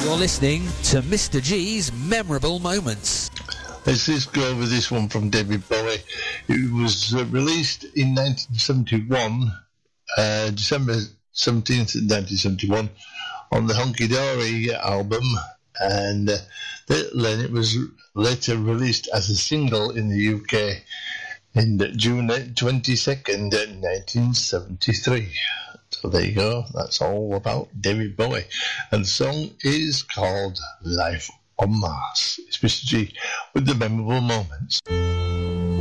You're listening to Mr. G's Memorable Moments. Let's just go over this one from David Bowie. It was released in 1971, December 17th, 1971, on the Hunky Dory album, and then it was later released as a single in the UK in June 22nd, 1973. So there you go, that's all about David Bowie. And the song is called Life on Mars. It's Mr. G with the memorable moments.